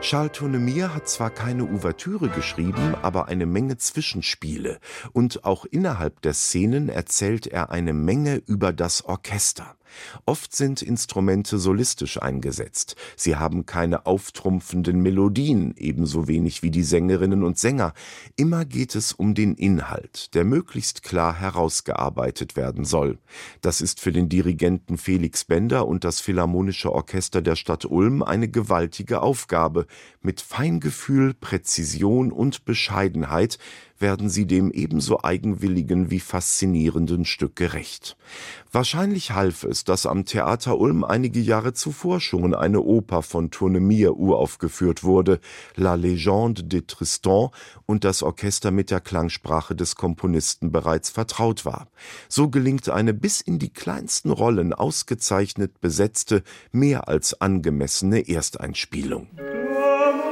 Charles Tournemire hat zwar keine Ouvertüre geschrieben, aber eine Menge Zwischenspiele. Und auch innerhalb der Szenen erzählt er eine Menge über das Orchester. Oft sind Instrumente solistisch eingesetzt. Sie haben keine auftrumpfenden Melodien, ebenso wenig wie die Sängerinnen und Sänger. Immer geht es um den Inhalt, der möglichst klar herausgearbeitet werden soll. Das ist für den Dirigenten Felix Bender und das Philharmonische Orchester der Stadt Ulm eine gewaltige Aufgabe. Mit Feingefühl, Präzision und Bescheidenheit werden sie dem ebenso eigenwilligen wie faszinierenden Stück gerecht. Wahrscheinlich half es, dass am Theater Ulm einige Jahre zuvor schon eine Oper von Tournemire uraufgeführt wurde, La Légende de Tristan, und das Orchester mit der Klangsprache des Komponisten bereits vertraut war. So gelingt eine bis in die kleinsten Rollen ausgezeichnet besetzte, mehr als angemessene Ersteinspielung.